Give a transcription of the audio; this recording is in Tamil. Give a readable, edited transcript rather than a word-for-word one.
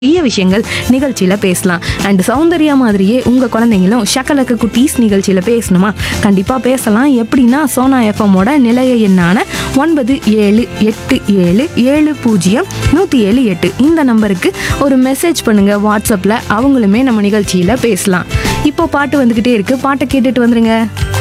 நிறைய விஷயங்கள் நிகழ்ச்சியில் பேசலாம். அண்ட் சௌந்தர்யா மாதிரியே உங்கள் குழந்தைங்களும் ஷக்கலக்க குட்டீஸ் நிகழ்ச்சியில் பேசணுமா? கண்டிப்பாக பேசலாம். எப்படின்னா சோனா எஃப்எம்மோட நிலைய எண்ணான 9787700178 இந்த நம்பருக்கு ஒரு மெசேஜ் பண்ணுங்கள் வாட்ஸ்அப்பில். அவங்களுமே நம்ம நிகழ்ச்சியில் பேசலாம். இப்போ பாட்டு வந்துக்கிட்டே இருக்கு, பாட்டை கேட்டுட்டு வந்துருங்க.